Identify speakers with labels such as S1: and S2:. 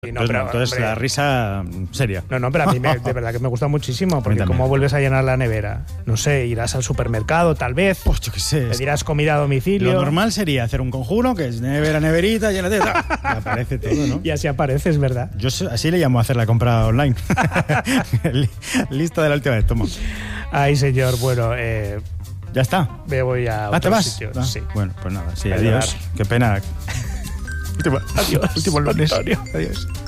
S1: Entonces la risa seria.
S2: No, pero a mí de verdad que me gusta muchísimo, porque cómo vuelves a llenar la nevera. No sé, irás al supermercado tal vez.
S1: Pues yo qué sé.
S2: Pedirás comida a domicilio.
S1: Lo normal sería hacer un conjuro, que es neverita, llena de... Y aparece todo, ¿no?
S2: Y así apareces, ¿verdad?
S1: Yo así le llamo a hacer la compra online. Lista de la última vez, toma.
S2: Ay, señor, bueno...
S1: ya está.
S2: Me voy a otro
S1: ¿te vas?
S2: sitio.
S1: Ah,
S2: sí.
S1: Bueno, pues nada, sí, adiós. Qué pena.
S2: Adiós.
S1: Último lunes.
S2: Antonio.
S1: Adiós.